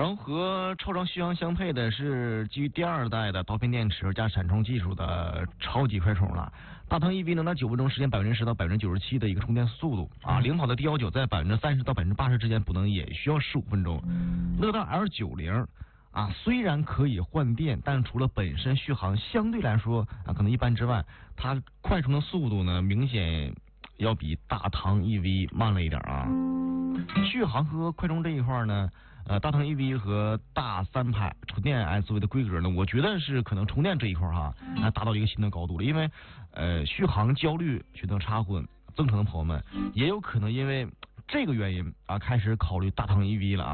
然后和超长续航相配的是基于第2代的刀片电池加闪充技术的超级快充了。大唐 EV能在9分钟实现10%到97%的一个充电速度啊，领跑的 D19在30%到80%之间补能也需要15分钟。乐道 L90啊，虽然可以换电，但除了本身续航相对来说啊可能一般之外，它快充的速度呢明显要比大唐 EV 慢了一点啊。续航和快充这一块呢，大唐 EV 和大3排纯电 SUV 的规格呢，我觉得是可能充电这一块达到一个新的高度了。因为续航焦虑选择插混增程的朋友们，也有可能因为这个原因啊，开始考虑大唐 EV 了啊。